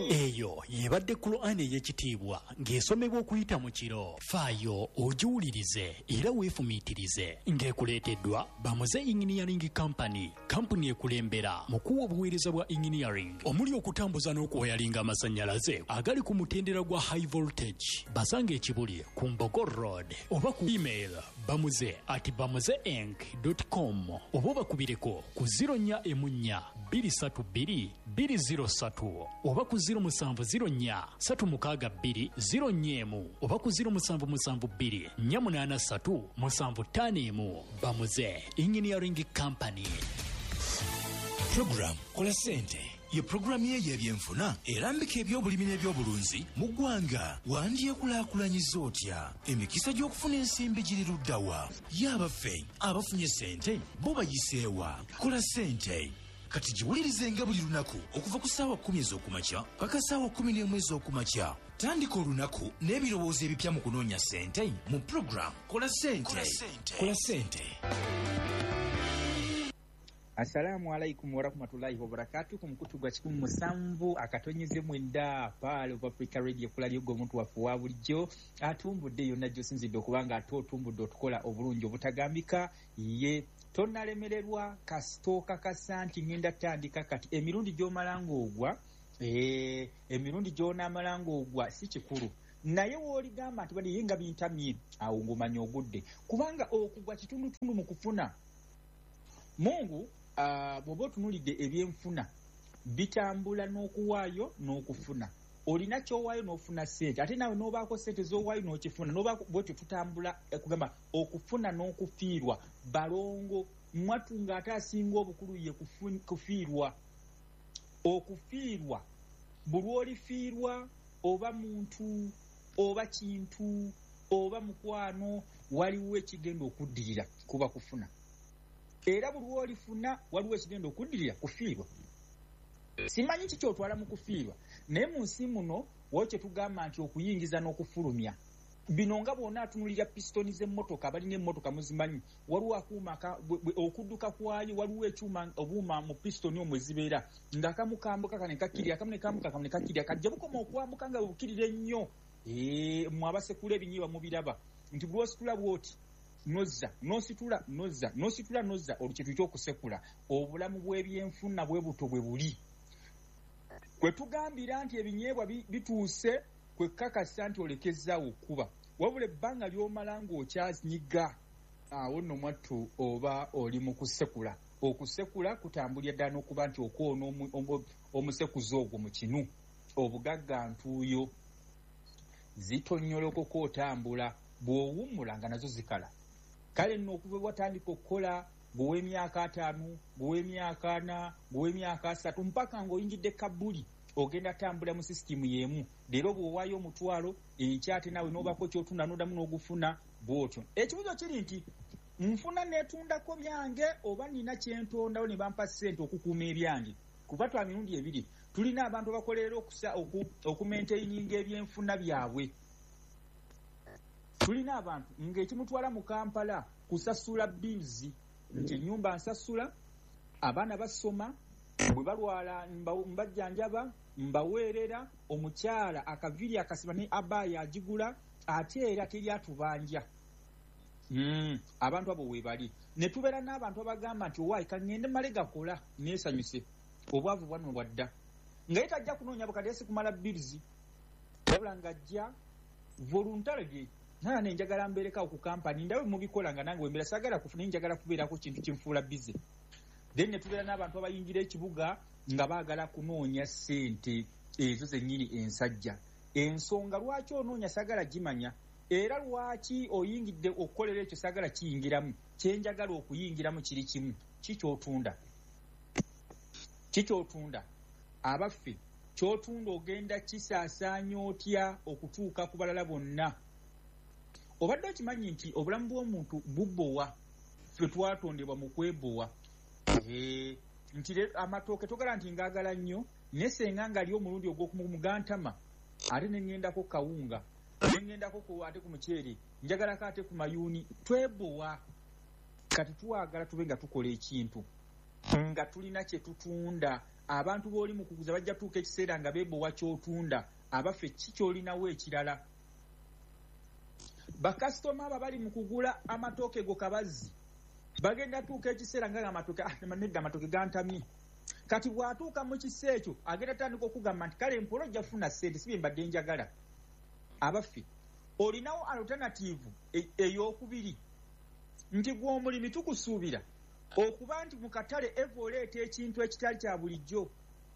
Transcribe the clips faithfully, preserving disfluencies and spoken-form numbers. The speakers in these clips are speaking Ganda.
eyo yebadde Qur'an ey'ekitiibwa ng'esomebwa okuyita mu kiro. Faayo ogiwulirize era weefumiitirize ng'ekuleeteddwa Bamuze Engineering Company, kampuni ekulembera mu kuwa obuweereza bwa engineering omuli okutambuza n'okuwayalinga amasannyalaze agali ku mutendera gwa high voltage. Basanga ekibuli ku Mbogo Road oba ku email bamuze at bamuzeeng dot com oba bakubireko ku zero nnya emu nnya bbiri ssatu bbiri bbiri zero ssatu oba ku zero musanvu zero nnya ssatu mukaaga bbiri zero nnya emu oba ku zero musanvu musanvu bbiri nnya munaana ssatu musanvu ttaano emu. Bamuze Engineering Company. Program Kola Sente ye programu ye y'ebyenfuna erambika ebyobulimi n'ebyobulunzi mu ggwanga. Wandyekulaakulanyiza otya? Emikisa gy'okufuna ensimbi giri luddawa? Y'abaffe abafunye sente bo bayiseewa? Kola Sente kati giwulirizenga buli lunaku okuva ku ssaawa kkumi ez'okumakya paka ssaawa kkumi n'emu ez'okumakya. Tandika olunaku n'ebirowoozo ebipya mu kunoonya sente mu programu Kola Sente. Kola Sente. Assalamu alaikum warahmatullahi wabarakatuh. Ku mukutu gwa kikumi musanvu akatonyeze mwenda Pearl of Africa Radio kulali ogwo omuntu waffe wa bulijjo atumbudde yonna gy'osinzidde okubanga ate otumbudde otukola obulungi obutagambika ye tonnalemererwa kasitooka kasa nti ngenda tandika kati emirundi gy'omalanga ogwa eh, emirundi gy'onaamalanga ogwa si kikulu naye w'oligamba nti bali yenga bintamye awo ng'omanya ogudde kubanga okugwa kitundutundu mu kufuna. Mungu Uh, bw'oba otunuulidde ebyenfuna bitambula n'okuwaayo n'okufuna. Olina ky'owaayo n'ofuna ssente ate nawe n'obaako ssente z'owaayo n'okifuna bwetyo tutambula kugamba okufuna n'okufiirwa balongo. Mwattu ng'ate asinga obukulu ye kufiirwa. Okufiirwa buli olifiirwa oba muntu oba kintu oba mukwano waliwo ekigenda okuddirira kuba kufuna. Era buli olifuna waliwo ekigenda okuddirira kufiirwa. Simanyi ki kyotwala mu kufiirwa naye mu nsi muno waliwo kye tugamba nti okuyingiza n'okufulumya. Bino nga bwonna atunulira pisitoni z'emmotoka balina emmotoka muzimanyi waliwo akuuma okudduka kwayo waliwo ekyuma obuuma mu pisitoni omwe zibeera ng'akamu kambuka kane kakkirira akamu ne kambuka akamu ne kakkirira kajja bukoma okwambuka nga bukirira ennyo. Mmwe abasekula ebinyiiba mubiraba nti buli ositula bw'oti nozza nositula nozza nositula nozza olukye tuyita okusekula. Obulamu bw'ebyenfuna bwe buto bwe buli. Kwe tugambira nti ebinyeebwa bituuse kwe kakasa nti olekezzaawo okuba wabula ebbanga ly'omala ng'okyanyiga awo nno mwattu oba oli mu kusekula. Okusekula kutambulira ddala n'okuba nti okwono omusekuzo ogwo mu kinu. Obugagga ntuuyo zitonyolokoko otambula bw'owummula nga nazo zikala. Kale nno okuva watandika okukola gw'ow'emyaka ataano gw'ow'emyaka ana gw'ow'emyaka asatu mpaka ng'oyingidde kabbuli ogenda tambula mu sisitimu y'emu. Leero bw'owaayo omutwalo enkya ate naawe n'obako kyotunda n'oddamu n'ogufuna bw'otyo. Ekibuzo kiri nti nfuna neetundako byange oba nina kyentondawo ne bampa ssente okukuuma ebyange? Kuba twa mirundi ebiri tulina abantu abakolerera okumenteininga ebyenfuna byabwe. Tulina abantu ng'ekimutwala mu Kampala kusasula bills nti ennyumba nsasula abaana basoma bwe balwala mbajjanjaba mbaweerera omukyala akaviri akasiba ne abaya agigula ate era teri atubanja. Mm, abantu abo weebali. Ne tubeera n'abantu abagamba nti owaayi kangende male gakola neesanyuse obwavu bwano bwadda ngaye tajja kunoonya bukadde si kumala bills wabula ng'ajja voluntarily. Nana nenjagala mbereka ku kampani ndawe mubikola nga nange wembera sagala kufuna njagala kubeerako kintu kimfuula busy. Then ne tubeera n'abantu abayingira ekibuga nga baagala kunoonya ssente ezo zennyini ensajja. Ensonga lwaki onoonya sagala gimanya era lwaki oyingidde okukolera ekyo sagala kiyingiramu. Kyenjagala okuyingiramu kiri kimu kikyotunda kikyotunda abaffe kyotunda ogenda kisaasaanya otya okutuuka ku balala bonna. Obadde okimanyi nti obulamu bw'omuntu bubbowa ffe twatondebwa mu kwebowa. Ee nti amatooke togala nti ngaagala nnyo nesenga nga ali omulundi ogw'okumugantama ate ne ngendako kawunga ne ngendako ate ku muceere njagalako ate ku mayuuni. Twebowa kati twagala tube nga tukola ekintu nga tulina kye tutunda abantu b'oli mu kuguza bajja tuuka ekiseera nga beebowa ky'otunda abaffe ki ky'olinawo ekirala. Bakasitoma abo bali mu kugula amatooke go kabazzi bagenda tuuka ekiseera nga amatooke nedda amatooke gantamye. Kati bw'atuuka mu kisa ekyo agenda tandika okugamba nti kale mpolo ojja kufuna ssente si bye mbadde njagala. Abaffe olinawo alternative ey'okubiri nti gwe omulimi tukusuubira okuba nti mu katale eva oleeta ekintu ekitali kya bulijjo.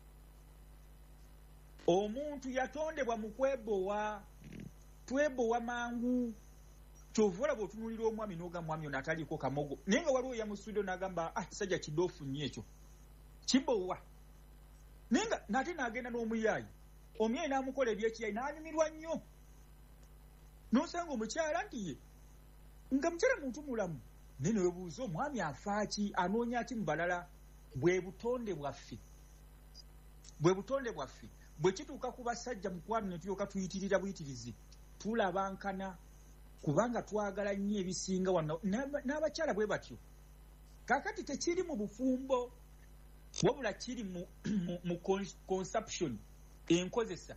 Omuntu yatondebwa mu kwebowa, twebowa mangu. Kyova olaba otunuulira omwami n'oga mwami ono ataliiko kamogo naye nga waliwo yamusudde n'agamba ah kisajja kidoofu nnyo ekyo kibowa. Naye nga nate n'agenda n'omuyaayi omuyaayi n'amukola ebyekiyaayi n'anyumirwa nnyo. N'osanga omukyala nti ye nga mukyala muntu mulamu naye ne webuuza omwami afaaki anoonya ki mu balala. Bwe butonde bwaffe bwe butonde bwaffe bwe kituuka ku basajja mukwano ne tulyoka tuyitirira buyitirizi tulabankana kubanga twagala nnyo ebisinga wano n'abakyala bwe batyo. Kaakati tekiri mu bufumbo wabula kiri mu, mu, mu consumption enkozesa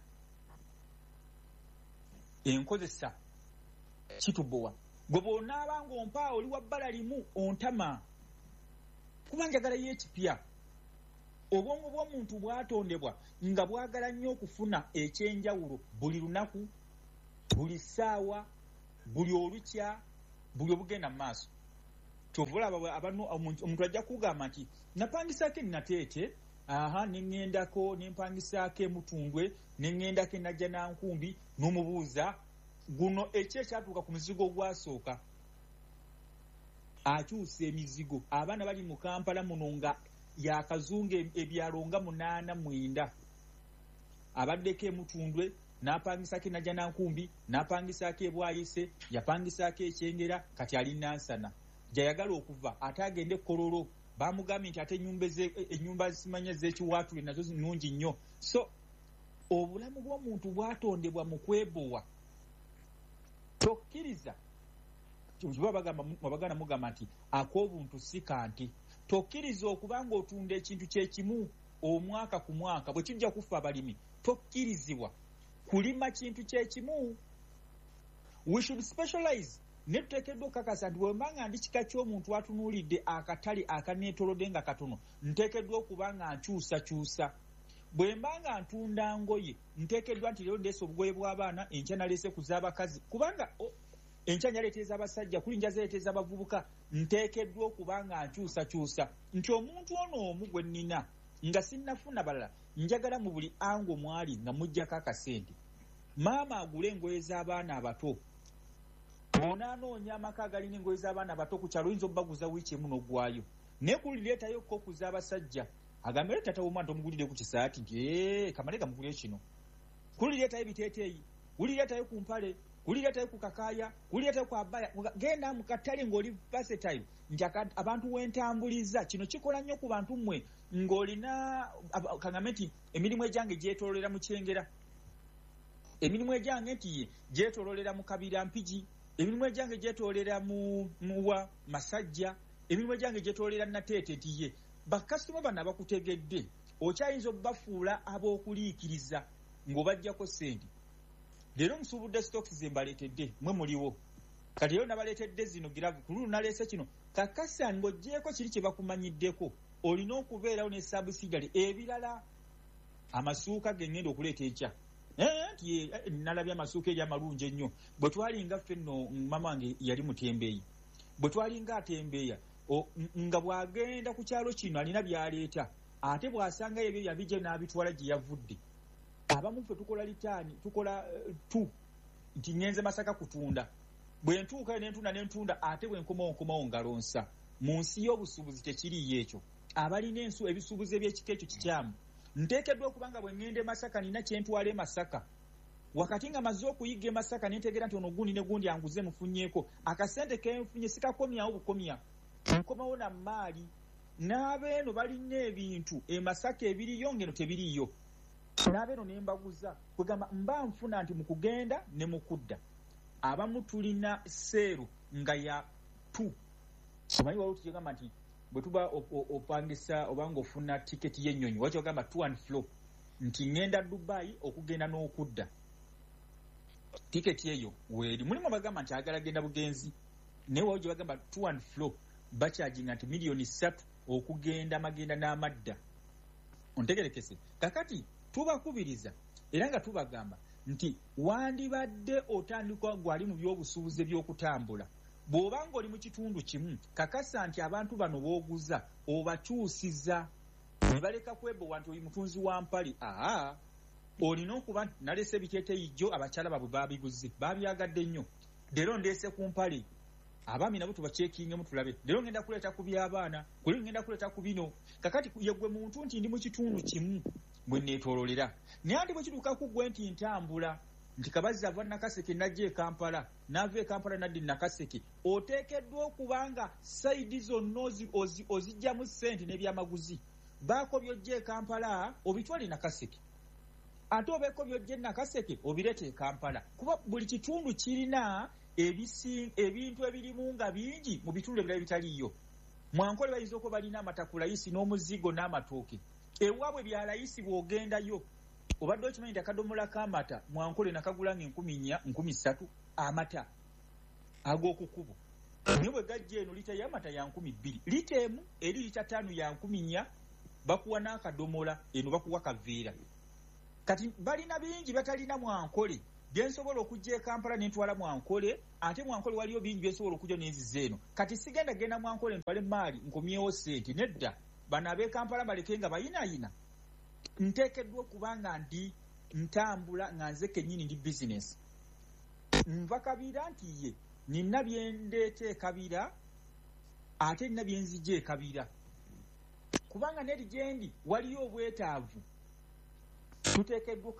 enkozesa kitubowa. Gwe bw'onaaba ng'ompa oli wa bbala limu ontama kuba njagala y'ekipya. Obwongo bw'omuntu bwatondebwa nga bwagala nnyo okufuna ekyenjawulo buli lunaku, buli ssaawa, buli olukya, buli obugenda mu maaso. Kyova olaba abantu omuntu ajja kugamba nti napangisaako ennateete aha neŋŋendako nempangisaako emutundwe neŋŋendako enajja nankumbi n'omubuuza guno eki ekyatuuka ku muzigo gwasooka akyusa emizigo. Abaana bali mu Kampala muno nga yakazunga ebyalo nga munaana mwenda abaddeko emutundwe n'apangisaako enajja nankumbi n'apangisaako ebwayise yapangisaako ekyengera kati ali Nansana gyayagala okuva ate agende Kololo bamugambye nti ate ennyumba zimanya z'ekiwaatule nazo nnungi nnyo. So obulamu bw'omuntu bwatondebwa mu kwebowa. Tokkiriza wabagana mugamba nti ak'obuntu si kanti. Tokkiriza okuba ng'otunda ekintu kyekimu omwaka ku mwaka bwe kijja kufa abalimi tokkirizibwa kulima kintu kyekimu. We should specialize. Ne tuteekeddwa okukakasa nti bwe mba nga ndi kika ky'omuntu atunuulidde akatale akaneetolodde nga katono nteekeddwa okuba nga nkyusakyusa. Bwe mba nga ntunda ngoye nteekeddwa nti leero ndeese obugoye bw'abaana enkya naleese ku z'abakazi kubanga enkya njaleeteeza abasajja kuli nja zaleeteeza abavubuka. Nteekeddwa okuba nga nkyusakyusa nti omuntu ono omu gwe nnina nga sinnafuna balala njagala mu buli ango mwali nga mujjako akasente. Maama agule engoye z'abaana abato onaanoonya amaka agalina engoye z'abaana abato ku kyalo oyinza obbaguza wiiki emu n'oggwayo naye kulireetayo kkoku z'abasajja agambe leeta tata w'omwana tomugulire ku kisaati nti ee kamale gamugulire kino. Kulireetayo ebiteeteeyi kulireetayo ku mpale kulireetayo ku kakaaya kulireetayo ku abaya. Genda mu katale ng'oli versatile nti abantu w'entambuliza kino kikola nnyo ku bantu mmwe ng'olina kaŋŋambe nti emirimu egyange gyetoololera mu Kyengera, emirimu egyange nti gyetoololera mu Kabira Mpigi, emirimu egyange gyetoolera mu muwa Masajja, emirimu egyange gyetoolera Nateete nti ye bakasitoma bano abakutegedde okyayinza obbafuula ab'okuliikiriza ng'obajjako ssente. Leero musuubudde stocks ze mbaleetedde mwe muliwo kati leero nabaleetedde zino giravu ku lulu naleese kino kakasa ng'oggyeko kiri kye bakumanyiddeko olina okubeerawo ne subsidiary ebirala amasuuka ge ngenda okuleeta ekya nti nalabye amasuuka eri amalungi ennyo. Bwe twalinga ffe nno mama wange yali mutembeeyi bwe twalinga atembeeya nga bw'agenda ku kyalo kino alina byaleeta ate bw'asangayo ebyo yabijja n'abitwala gye yavudde. Abamu ffe tukola litaani tukola uh, tu nti ngenze Masaka kutunda bwe ntuukayo ne ntunda ne ntunda ate bwe nkomawo nkomawo ngalonsa. Mu nsi y'obusuubuzi tekiriyo ekyo. Abalina ensu ebisuubuzi eby'ekika ekyo kikyamu. Nteekeddwa okuba nga bwe ŋŋenda e Masaka nina kye ntwala e Masaka wakati nga maze okuyigga e Masaka ne ntegeera nti ono gundi ne gundi anguze mufunyeeko akasente ke nfunye sikakomyawo bukomya nkomawo na maali. N'abeeno balina ebintu e Masaka ebiriyo ngeno tebiriyo. N'abeeno ne mbaguza kugamba mba nfuna nti mu kugenda ne mu kudda. Abamu tulina seeru nga ya tu omanyi waliwo tukigamba nti bwe tuba opangisa oba ng'ofuna tiketi y'ennyonyi waki ogamba to and fro nti ngenda Dubai okugenda n'okudda tiketi eyo weeri mulimu bagamba nti agala genda bugenzi naye wawo gye bagamba to and fro bakyajinga nti miliyoni ssatu okugenda magenda n'amadda ontegerekese kakati tubakubiriza era nga tubagamba nti wandibadde otandika gwali mu byobusuubuzi by'okutambula bw'oba ng'oli mu kitundu kimu kakasa nti abantu bano booguza obakyusiza ne baleka kwebowa nti oli mutunzi wa mpale aa olina okuba nti nalese ebiteeteeyi abakyala babwe baabiguze baabyagadde nnyo leero ndeese ku mpale abaami nabo tubakyekingemu tulabe leero ngenda kuleeta ku by'abaana kuli ngenda kuleeta ku bino kakati yegwe muntu nti ndi mu kitundu kimu bwe neetoololera naye andi bwe kituuka ku ggwe nti ntambula nti Kabazzi ava Nakaseke najja e Kampala n'ava e Kampala naddi Nakaseke oteekeddwa okuba nga sayidi zonna ozijjamu ssente n'ebyamaguzi baako by'ojja e Kampala obitwale Nakaseke ate obeeko by'ojja e Nakaseke obireete e Kampala kuba buli kitundu kirina ebintu ebirimu nga bingi mu bitundu ebirala bitaliyo Mwankole bayinza okuba balina amatakulayisi n'omuzigo n'amatooke ewaabwe bya layisi bw'ogendayo obadde okimanyi nti akadomola k'amata Mwankole nakagula nga enkumi nnya nkumi ssatu amata ag'okukubo naye bwe gajja eno lita y'amata ya nkumi bbiri lita emu eri lita ttaano ya nkumi nnya bakuwa n'akadomola eno bakuwa kaveera kati balina bingi batalina Mwankole byensobola okujja e Kampala n'entwala Mwankole ate Mwankole waliyo bingi byensobola okujja n'enziza eno kati sigenda genda Mwankole ntwale maali nkomyewo ssente nedda bano ab'e Kampala baleke nga bayinayina nteekeddwa okuba nga ndi ntambula nga nze kennyini ndi bizinesi nva Kabira nti ye nina byendeeta e Kabira ate nina byenzija e Kabira kubanga neri gyendi waliyo obwetaavu tuteekeddwa